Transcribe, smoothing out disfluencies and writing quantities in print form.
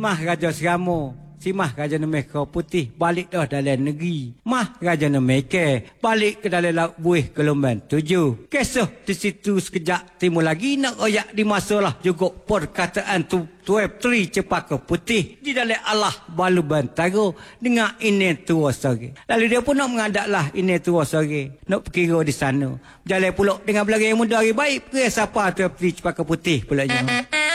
Mah Raja Seramo, si Mah Raja Nemeka Putih balik dah dalam negeri. Mah Raja Nemeka balik ke dalam laut buih gelombang 7. Kisah di situ sekejap timur lagi nak royak di masalah juga perkataan tuep tri Cepaka Putih di dalam Allah balu bantaro dengan ini tua sore. Lalu dia pun nak mengadaklah ini tua sore. Nak perkira di sana. Jalan pulak dengan belakang yang muda hari baik. Kira siapa tuep tri Cepaka Putih pulaknya.